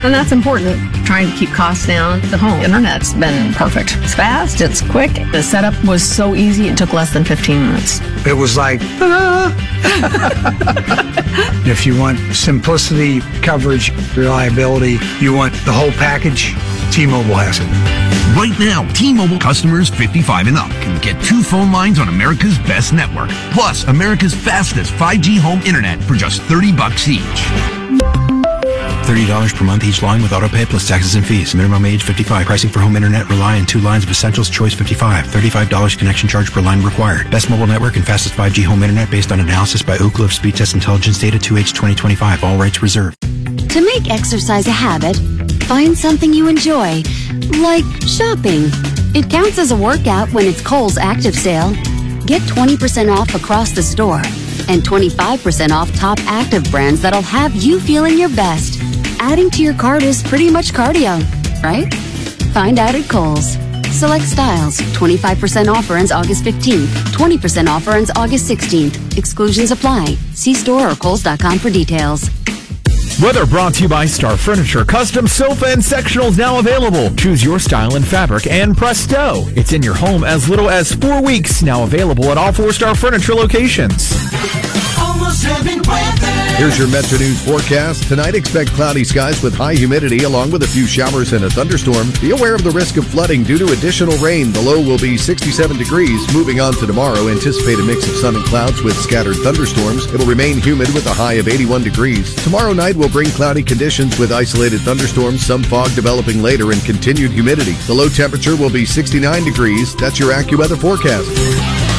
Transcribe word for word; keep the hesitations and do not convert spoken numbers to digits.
And that's important, trying to keep costs down. The home internet's been perfect. It's fast, it's quick. The setup was so easy, it took less than fifteen minutes. It was like, ah. If you want simplicity, coverage, reliability, you want the whole package, T-Mobile has it. Right now, T-Mobile customers fifty-five and up can get two phone lines on America's best network, plus America's fastest five G home internet for just thirty bucks each. thirty dollars per month each line with autopay plus taxes and fees. Minimum age fifty-five. Pricing for home internet rely on two lines of Essentials Choice fifty-five. thirty-five dollars connection charge per line required. Best mobile network and fastest five G home internet based on analysis by Ookla of Speed Test Intelligence Data two H twenty twenty-five. All rights reserved. To make exercise a habit, find something you enjoy, like shopping. It counts as a workout when it's Kohl's Active Sale. Get twenty percent off across the store and twenty-five percent off top active brands that'll have you feeling your best. Adding to your cart is pretty much cardio, right? Find out at Kohl's. Select styles. twenty-five percent offer ends August fifteenth. twenty percent offer ends August sixteenth. Exclusions apply. See store or kohls dot com for details. Weather brought to you by Star Furniture. Custom sofa and sectionals now available. Choose your style and fabric, and presto, it's in your home as little as four weeks. Now available at all four Star Furniture locations. Almost Heaven weather. Here's your Metro News forecast. Tonight, expect cloudy skies with high humidity along with a few showers and a thunderstorm. Be aware of the risk of flooding due to additional rain. The low will be sixty-seven degrees. Moving on to tomorrow, anticipate a mix of sun and clouds with scattered thunderstorms. It will remain humid with a high of eighty-one degrees. Tomorrow night will bring cloudy conditions with isolated thunderstorms, some fog developing later, and continued humidity. The low temperature will be sixty-nine degrees. That's your AccuWeather forecast.